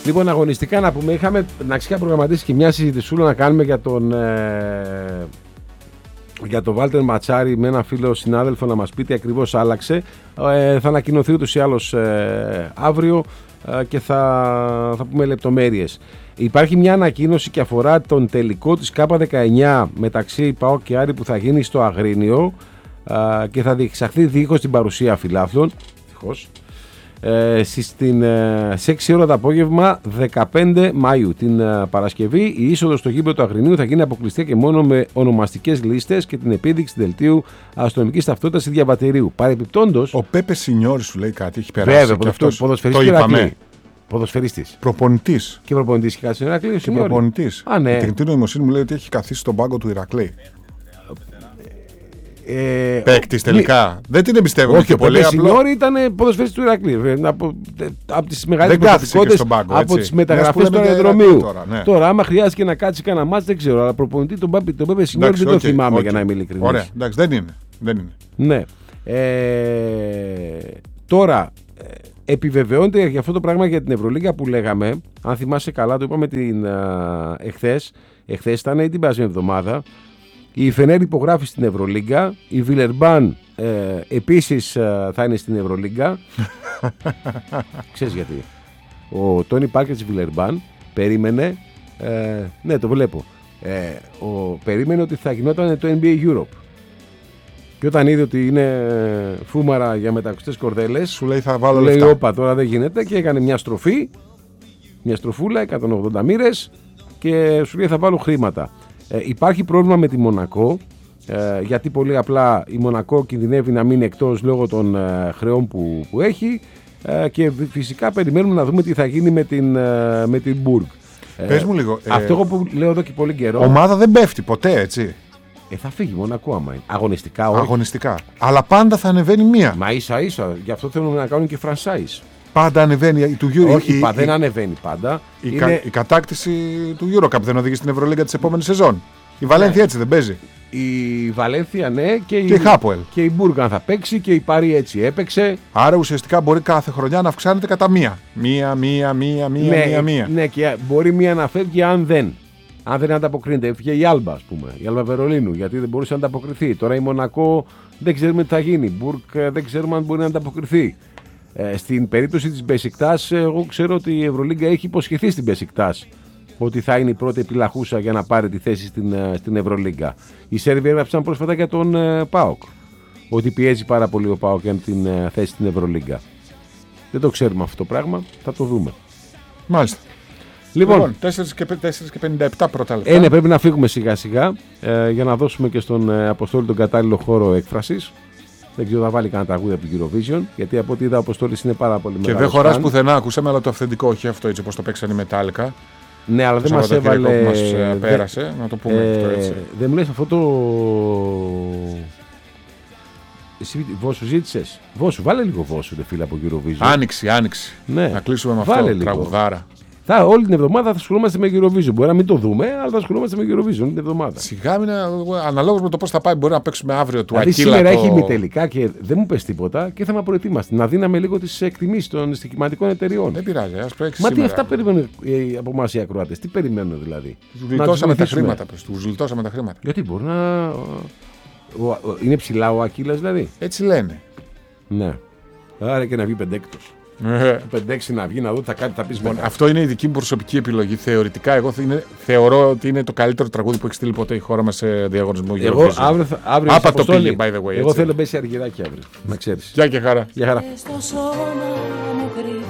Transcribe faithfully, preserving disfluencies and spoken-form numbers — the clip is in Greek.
Λοιπόν, αγωνιστικά να πούμε, είχαμε να είχα προγραμματίσει και μια συζητησούλα να κάνουμε για τον ε, για τον Βάλτερ Ματσάρη με ένα φίλο συνάδελφο, να μας πει τι ακριβώς άλλαξε. Ε, θα ανακοινωθεί ούτως ή άλλως ε, αύριο ε, και θα, θα πούμε λεπτομέρειες. Υπάρχει μια ανακοίνωση και αφορά τον τελικό της Κάπα δεκαεννιά μεταξύ ΠΑΟΚ και Άρη που θα γίνει στο Αγρίνιο ε, και θα διεξαχθεί δίχως την παρουσία φιλάθλων. Δίχως. Ε, στην, ε, σε έξι ώρα το απόγευμα δεκαπέντε Μαΐου την ε, Παρασκευή η είσοδος στο γήπεδο του Αγρινίου θα γίνει αποκλειστικά και μόνο με ονομαστικές λίστες και την επίδειξη δελτίου αστυνομικής ταυτότητας ή διαβατηρίου. Παρεπιπτόντως, ο Πέπε Σινιόρη σου λέει κάτι, έχει περάσει. Βέβαια, και αυτός, ποδοσφαιριστής το είπαμε. Ποδοσφαιριστής. Προπονητής. Και προπονητής και κάτι στον Ηρακλή. Και προπονητής. Α, ναι. Η τεχνητή νοημοσύνη μου λέει ότι έχει καθίσει στον πάγκο του Ηρακλή. Ε, Παίκτης τελικά. Μη... Δεν την εμπιστεύομαι. Όχι, και ο πολύ απλό... Σινιόρη ήταν ποδοσφαιριστής του Ηρακλή. Από, από τις μεγαλύτερες προσωπικότητες, από τις μεταγραφές του αεροδρομίου. Τώρα, ναι. τώρα, άμα χρειάζεται να κάτσει κανένα μάτς, δεν ξέρω. Αλλά προπονητή τον Πέπε Σινιόρη δεν okay, το θυμάμαι okay. για να είμαι ειλικρινής. Ωραία, εντάξει, δεν είναι. Δεν είναι. Ναι. Ε, τώρα, επιβεβαιώνεται για αυτό το πράγμα για την Ευρωλίγκα που λέγαμε. Αν θυμάσαι καλά, το είπαμε την, α, εχθές. Εχθές ήταν ή την περασμένη εβδομάδα. Η Φενέρ υπογράφει στην Ευρωλίγκα. Η Βιλερμπάν ε, επίσης ε, θα είναι στην Ευρωλίγκα. Ξέρεις γιατί. Ο Τόνι Πάρκερ της Βιλερμπάν περίμενε. Ε, ναι, το βλέπω. Ε, ο, περίμενε ότι θα γινόταν το N B A Europe. Και όταν είδε ότι είναι φούμαρα για μετακουστές κορδέλες, σου λέει θα βάλω λέει, λεφτά. Όπα, τώρα δεν γίνεται, και έκανε μια στροφή. Μια στροφούλα, εκατόν ογδόντα μοίρες, και σου λέει θα βάλω χρήματα. Ε, υπάρχει πρόβλημα με τη Μονακό, ε, γιατί πολύ απλά η Μονακό κινδυνεύει να μείνει εκτός λόγω των ε, χρεών που, που έχει, ε, και φυσικά περιμένουμε να δούμε τι θα γίνει με την, ε, με την Μπουργκ. Πες μου λίγο. Ε, αυτό που λέω εδώ και πολύ καιρό. Ομάδα δεν πέφτει ποτέ, έτσι. Ε, θα φύγει Μονακό άμα είναι. Αγωνιστικά όχι. Αγωνιστικά. Αλλά πάντα θα ανεβαίνει μία. Μα ίσα ίσα, γι' αυτό θέλουν να κάνουν και franchise. Πάντα ανεβαίνει του Euro. Όχι, η, πα, η, δεν ανεβαίνει πάντα. Η, είναι... κα, η κατάκτηση του Eurocup δεν οδηγεί στην Ευρωλίγκα της επόμενης σεζόν. Η Βαλένθια ναι. έτσι δεν παίζει. Η Βαλένθια ναι, και, και η Χάπουελ. Και η Μπούργαν θα παίξει, και η Πάρη έτσι έπαιξε. Άρα ουσιαστικά μπορεί κάθε χρονιά να αυξάνεται κατά μία. Μία, μία, μία, μία, ναι, μία, μία. Ναι, και μπορεί μία να φεύγει αν δεν. Αν δεν ανταποκρίνεται. Έφυγε η Άλμπα, ας πούμε. Η Άλμπα Βερολίνου, γιατί δεν μπορούσε να ανταποκριθεί. Τώρα η Μονακό δεν ξέρουμε τι θα γίνει. Η Μπουργκ δεν ξέρουμε αν μπορεί να ανταποκριθεί. Ε, στην περίπτωση της Μπεσικτάς, εγώ ξέρω ότι η Ευρωλίγκα έχει υποσχεθεί στην Μπεσικτάς ότι θα είναι η πρώτη επιλαχούσα για να πάρει τη θέση στην, στην Ευρωλίγκα. Οι Σέρβοι έγραψαν πρόσφατα για τον ε, ΠΑΟΚ, ότι πιέζει πάρα πολύ ο ΠΑΟΚ για την ε, θέση στην Ευρωλίγκα. Δεν το ξέρουμε αυτό το πράγμα, θα το δούμε. Μάλιστα. Λοιπόν, λοιπόν τέσσερα και πενήντα επτά πρώτα λεπτά. Ε, ναι, πρέπει να φύγουμε σιγά σιγά ε, για να δώσουμε και στον ε, Αποστόλη τον κατάλληλο χώρο έκφρασης. Δεν ξέρω, θα βάλει κανένα τραγούδι από την Eurovision, γιατί από ό,τι είδα ο Αποστόλης είναι πάρα πολύ μεγάλο. Και δεν χωράς πουθενά, ακούσαμε, αλλά το αυθεντικό, όχι αυτό έτσι όπως το παίξανε οι Μετάλλικα. Ναι, αλλά δεν μας έβαλε. Που μας ε, πέρασε, δε... να το πούμε ε, αυτό έτσι. Δεν μου λες αυτό το. Εσύ Βόσου ζήτησες. Βόσου, βάλε λίγο Βόσου, δε φίλε, από Eurovision. Άνοιξη, άνοιξη. Ναι. Να κλείσουμε με βάλε αυτό. Λίγο. Τραγουδάρα. Θα, όλη την εβδομάδα θα ασχολούμαστε με Eurovision. Μπορεί να μην το δούμε, αλλά θα ασχολούμαστε με Eurovision όλη την εβδομάδα. Σιγά μην, αναλόγως με το πώς θα πάει, μπορεί να παίξουμε αύριο του δηλαδή, Ακύλα. Σήμερα το... έχει ημιτελικά και δεν μου πες τίποτα και θα είμαι προετοίμαστη. Να δίναμε λίγο τις εκτιμήσεις των στοιχηματικών εταιριών. Δεν πειράζει, ας παίξει. Μα σήμερα. τι αυτά περιμένουν από εμάς οι ακροάτες, τι περιμένουν δηλαδή. Τους γλιτώσαμε τα χρήματα. Τους γλιτώσαμε τα χρήματα. Γιατί μπορεί να. Ο, ο, είναι ψηλά ο Ακύλας δηλαδή. Έτσι λένε. Ναι. Άρα και να βγει πεντέκτος. πεντέξι να βγει, να δω τι θα κάνει, θα πεις λοιπόν, αυτό είναι η δική μου προσωπική επιλογή. Θεωρητικά, εγώ είναι, θεωρώ ότι είναι το καλύτερο τραγούδι που έχει στείλει ποτέ η χώρα μας σε διαγωνισμό. Εγώ αύριο, αύριο Άπα το πήγε, by the way. Εγώ έτσι. Θέλω να μπέσει αργυράκι αύριο. Να ξέρεις. Γεια και χαρά. Γεια χαρά.